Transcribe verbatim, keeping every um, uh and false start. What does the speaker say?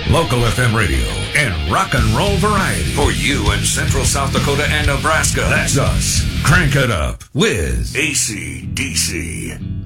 Local F M radio and rock and roll variety. For you in Central South Dakota and Nebraska. That's us. Crank it up with A C D C.